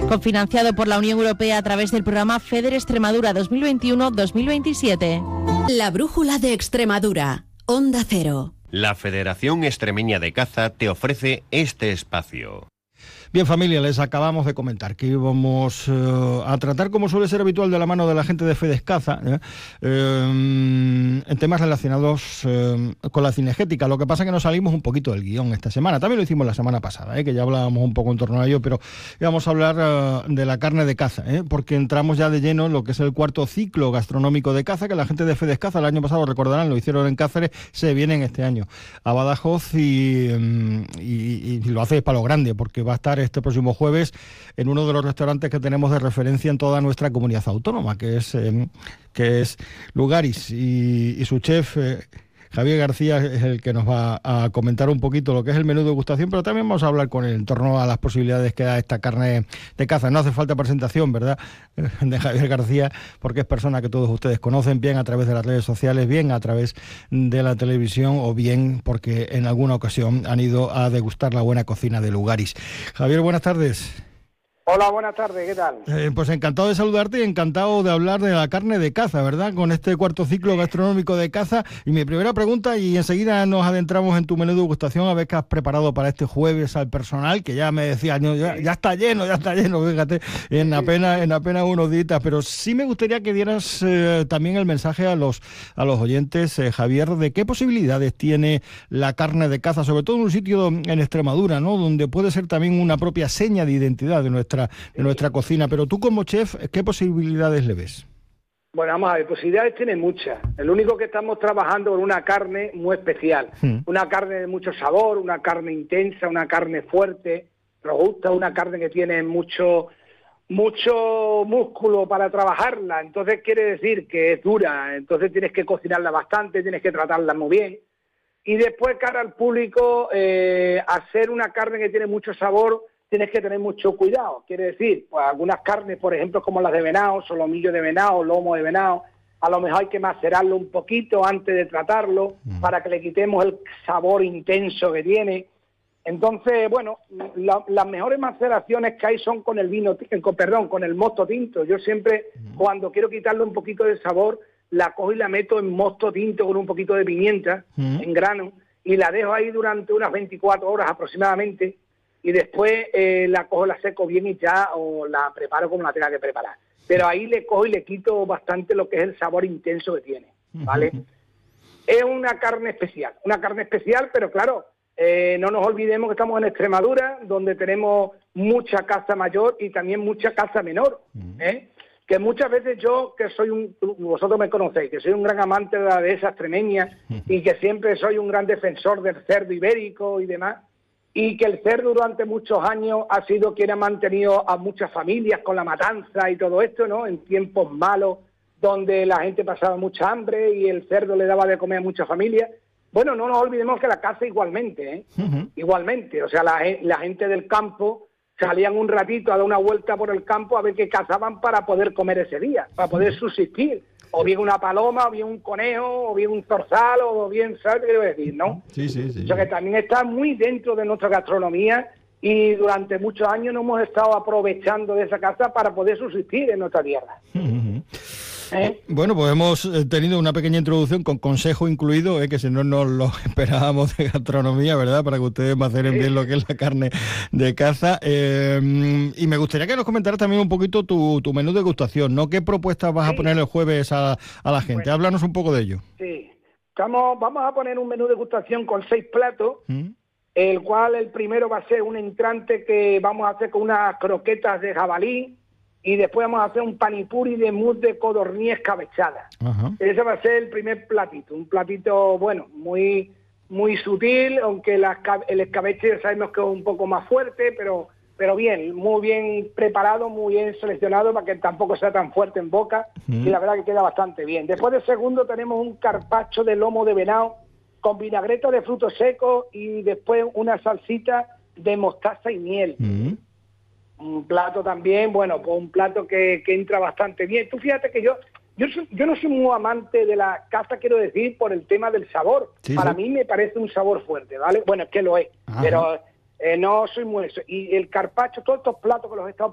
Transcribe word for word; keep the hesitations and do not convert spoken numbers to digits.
Cofinanciado por la Unión Europea a través del programa FEDER Extremadura dos mil veintiuno dos mil veintisiete. La brújula de Extremadura, Onda Cero. La Federación Extremeña de Caza te ofrece este espacio. Bien, familia, les acabamos de comentar que íbamos eh, a tratar, como suele ser habitual, de la mano de la gente de Fedescaza, ¿eh? eh, en temas relacionados eh, con la cinegética. Lo que pasa es que nos salimos un poquito del guión esta semana. También lo hicimos la semana pasada, ¿eh? que ya hablábamos un poco en torno a ello, pero íbamos a hablar eh, de la carne de caza, ¿eh? porque entramos ya de lleno en lo que es el cuarto ciclo gastronómico de caza, que la gente de Fedescaza el año pasado, recordarán, lo hicieron en Cáceres, se vienen este año a Badajoz y, y, y lo hace para lo grande, porque va a estar este próximo jueves en uno de los restaurantes que tenemos de referencia en toda nuestra comunidad autónoma, que es eh, que es Lugaris, y, y su chef eh, Javier García es el que nos va a comentar un poquito lo que es el menú de degustación, pero también vamos a hablar con él en torno a las posibilidades que da esta carne de caza. No hace falta presentación, ¿verdad?, de Javier García, porque es persona que todos ustedes conocen, bien a través de las redes sociales, bien a través de la televisión, o bien porque en alguna ocasión han ido a degustar la buena cocina de Lugaris. Javier, buenas tardes. Hola, buenas tardes, ¿qué tal? Eh, pues encantado de saludarte y encantado de hablar de la carne de caza, ¿verdad?, con este cuarto ciclo gastronómico de caza. Y mi primera pregunta, y enseguida nos adentramos en tu menú de degustación, a ver qué has preparado para este jueves al personal, que ya me decía, no, ya, ya está lleno, ya está lleno, fíjate, en apenas, en apenas unos días. Pero sí me gustaría que dieras eh, también el mensaje a los, a los oyentes, eh, Javier, de qué posibilidades tiene la carne de caza, sobre todo en un sitio en Extremadura, ¿no?, donde puede ser también una propia seña de identidad de nuestra de nuestra cocina. Pero tú, como chef, ¿qué posibilidades le ves? Bueno, vamos a ver, posibilidades tiene muchas. El único que estamos trabajando con una carne muy especial, hmm. una carne de mucho sabor, una carne intensa, una carne fuerte, robusta, una carne que tiene mucho mucho músculo para trabajarla. Entonces quiere decir que es dura, entonces tienes que cocinarla bastante, tienes que tratarla muy bien. Y después, cara al público, eh, hacer una carne que tiene mucho sabor, tienes que tener mucho cuidado. Quiere decir, pues algunas carnes, por ejemplo, como las de venado, solomillo de venado, lomo de venado, a lo mejor hay que macerarlo un poquito antes de tratarlo, mm. para que le quitemos el sabor intenso que tiene. Entonces, bueno, la, las mejores maceraciones que hay son con el vino, con, perdón, con el mosto tinto. Yo siempre, mm. cuando quiero quitarle un poquito de sabor, la cojo y la meto en mosto tinto con un poquito de pimienta, mm. en grano, y la dejo ahí durante unas veinticuatro horas aproximadamente, y después eh, la cojo, la seco bien y ya, o la preparo como la tenga que preparar. Pero ahí le cojo y le quito bastante lo que es el sabor intenso que tiene, ¿vale? Uh-huh. Es una carne especial, una carne especial, pero claro, eh, no nos olvidemos que estamos en Extremadura, donde tenemos mucha caza mayor y también mucha caza menor, uh-huh. ¿eh? Que muchas veces yo, que soy un, vosotros me conocéis, que soy un gran amante de la dehesa extremeña, uh-huh. y que siempre soy un gran defensor del cerdo ibérico y demás, y que el cerdo durante muchos años ha sido quien ha mantenido a muchas familias con la matanza y todo esto, ¿no?, en tiempos malos, donde la gente pasaba mucha hambre y el cerdo le daba de comer a muchas familias. Bueno, no nos olvidemos que la caza igualmente, ¿eh? Uh-huh. Igualmente, o sea, la, la gente del campo salían un ratito a dar una vuelta por el campo a ver qué cazaban para poder comer ese día, para poder subsistir. O bien una paloma, o bien un conejo, o bien un zorzal, o bien, ¿sabes qué quiero decir, no? Sí, sí, sí. O sea, que también está muy dentro de nuestra gastronomía y durante muchos años nos hemos estado aprovechando de esa caza para poder subsistir en nuestra tierra. Uh-huh. ¿Eh? Bueno, pues hemos tenido una pequeña introducción con consejo incluido, ¿eh? que si no nos lo esperábamos de gastronomía, ¿verdad?, para que ustedes maceren sí. bien lo que es la carne de caza. Eh, y me gustaría que nos comentaras también un poquito tu, tu menú de degustación, ¿no? ¿Qué propuestas vas sí. a poner el jueves a, a la gente? Bueno, háblanos un poco de ello. Sí, Estamos, vamos a poner un menú de degustación con seis platos, ¿Mm? el cual el primero va a ser un entrante que vamos a hacer con unas croquetas de jabalí, y después vamos a hacer un panipuri de mousse de codorniz escabechada. Uh-huh. Ese va a ser el primer platito, un platito, bueno, muy muy sutil, aunque la, el escabeche sabemos que es un poco más fuerte, pero pero bien, muy bien preparado, muy bien seleccionado para que tampoco sea tan fuerte en boca, uh-huh. y la verdad que queda bastante bien. Después del segundo tenemos un carpaccio de lomo de venado con vinagreta de frutos secos y después una salsita de mostaza y miel. Uh-huh. Un plato también, bueno, pues un plato que, que entra bastante bien. Tú fíjate que yo yo, soy, yo no soy muy amante de la caza, quiero decir, por el tema del sabor. Sí, Para sí. mí me parece un sabor fuerte, ¿vale? Bueno, es que lo es, Ajá. pero eh, no soy muy eso. Y el carpaccio, todos estos platos que los he estado